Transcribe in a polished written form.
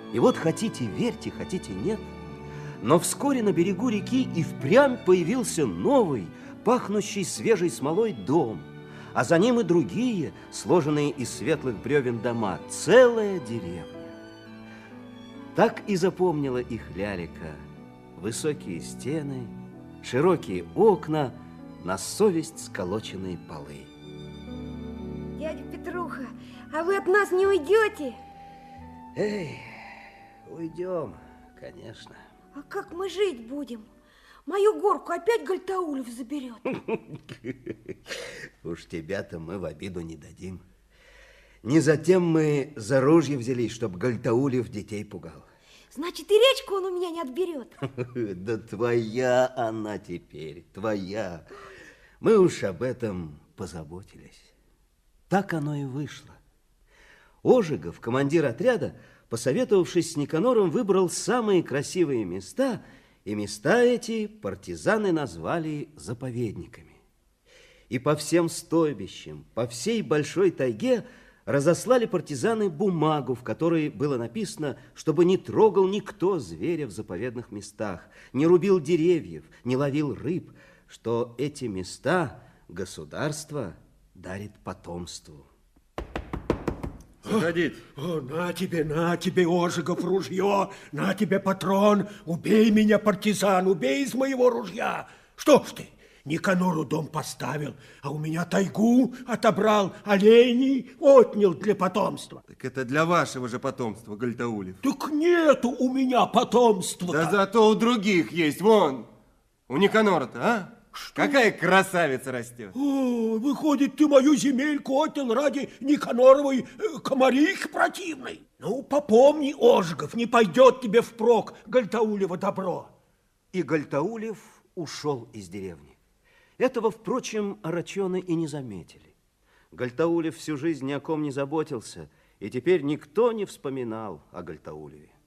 И вот хотите верьте, хотите нет, но вскоре на берегу реки и впрямь появился новый, пахнущий свежей смолой дом, а за ним и другие, сложенные из светлых бревен дома, целая деревня. Так и запомнила их Лялика: высокие стены, широкие окна, на совесть сколоченные полы. Дядя Петруха, а вы от нас не уйдете? Эй, уйдем, конечно. А как мы жить будем? Мою горку опять Гальтаулев заберет. Уж тебя-то мы в обиду не дадим. Не затем мы за ружье взялись, чтоб Гальтаулев детей пугал. Значит, и речку он у меня не отберет. Да твоя она теперь, твоя. Мы уж об этом позаботились. Так оно и вышло. Ожегов, командир отряда, посоветовавшись с Никанором, выбрал самые красивые места, и места эти партизаны назвали заповедниками. И по всем стойбищам, по всей большой тайге разослали партизаны бумагу, в которой было написано, чтобы не трогал никто зверя в заповедных местах, не рубил деревьев, не ловил рыб, что эти места государство дарит потомству. Заходить. На тебе, Ожегов, ружье, на тебе патрон. Убей меня, партизан, убей из моего ружья. Что ж ты, Никанору дом поставил, а у меня тайгу отобрал, оленей отнял для потомства. Так это для вашего же потомства, Гальтаулев. Так нету у меня потомства. Да зато у других есть, вон, у Никанора-то, а? Что? Какая красавица растет. О, выходит, ты мою земельку отнял ради Никаноровой комарихи противной. Ну, попомни, Ожегов, не пойдет тебе впрок Гальтаулева добро. И Гальтаулев ушел из деревни. Этого, впрочем, орочены и не заметили. Гальтаулев всю жизнь ни о ком не заботился, и теперь никто не вспоминал о Гальтаулеве.